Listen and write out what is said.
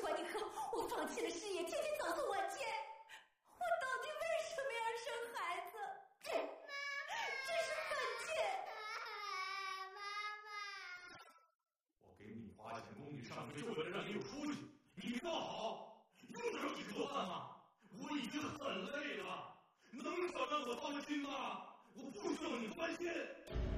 管你喝，我放弃了事业，天天早送晚接，我到底为什么要生孩子？真是犯贱！ 妈妈， 我给你花钱供你上学，就为了让你有出息。你做好，用得着你做饭吗？我已经很累了，能少让我操心吗？我不需要你关心。